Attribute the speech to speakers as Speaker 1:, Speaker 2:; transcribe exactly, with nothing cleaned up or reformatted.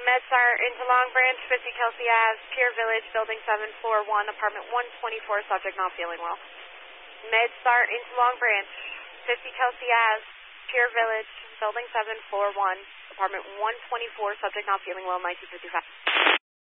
Speaker 1: MedStar into Long Branch, fifty Kelsey Ave, Pier Village, Building seven four one, Apartment one twenty-four, subject not feeling well. MedStar into Long Branch, fifty Kelsey Ave, Pier Village, Building seven four one, Apartment one twenty-four, subject not feeling well, nineteen fifty-five.